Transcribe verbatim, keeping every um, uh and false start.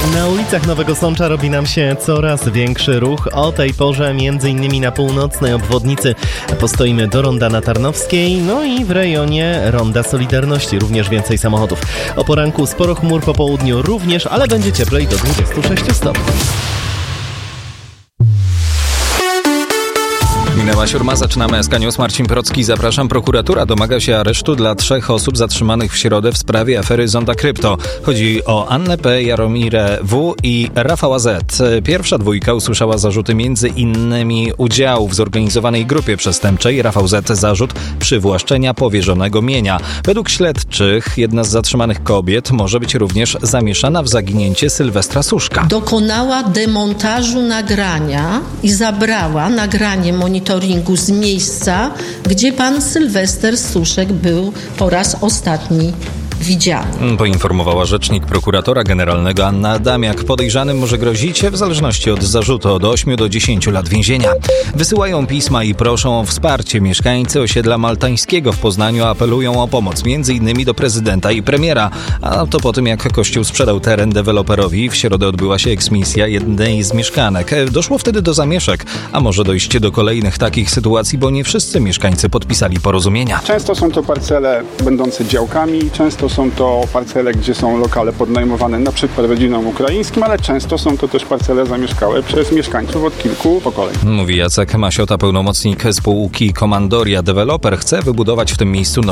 Na ulicach Nowego Sącza robi nam się coraz większy ruch. O tej porze między innymi na północnej obwodnicy postoimy do Ronda na Tarnowskiej, no i w rejonie Ronda Solidarności również więcej samochodów. O poranku sporo chmur, po południu również, ale będzie cieplej do dwudziestu sześciu stopni. Minęła siódma, zaczynamy S K News. Marcin Procki, zapraszam. Prokuratura domaga się aresztu dla trzech osób zatrzymanych w środę w sprawie afery Zonda Krypto. Chodzi o Annę P., Jaromirę W. i Rafała Z. Pierwsza dwójka usłyszała zarzuty między innymi udziału w zorganizowanej grupie przestępczej. Rafał Z. zarzut przywłaszczenia powierzonego mienia. Według śledczych jedna z zatrzymanych kobiet może być również zamieszana w zaginięcie Sylwestra Suszka. Dokonała demontażu nagrania i zabrała nagranie monitoringu z miejsca, gdzie pan Sylwester Suszek był po raz ostatni widziany. Poinformowała rzecznik prokuratora generalnego Anna Adamiak. Podejrzanym może grozić, w zależności od zarzutu, od ośmiu do dziesięciu lat więzienia. Wysyłają pisma i proszą o wsparcie. Mieszkańcy osiedla Maltańskiego w Poznaniu apelują o pomoc, między innymi do prezydenta i premiera. A to po tym, jak Kościół sprzedał teren deweloperowi, w środę odbyła się eksmisja jednej z mieszkanek. Doszło wtedy do zamieszek, a może dojść do kolejnych takich sytuacji, bo nie wszyscy mieszkańcy podpisali porozumienia. Często są to parcele będące działkami, często są to parcele, gdzie są lokale podnajmowane na przykład rodzinom ukraińskim, ale często są to też parcele zamieszkałe przez mieszkańców od kilku pokoleń. Mówi Jacek Masiota, pełnomocnik spółki Komandoria. Deweloper chce wybudować w tym miejscu